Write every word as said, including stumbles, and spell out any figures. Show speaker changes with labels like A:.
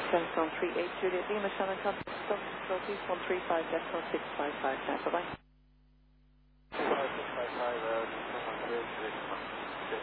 A: Telephone three eight Juliet Lima, Shannon Contact, Southern Southeast one three five, Decimal six five five. Bye bye.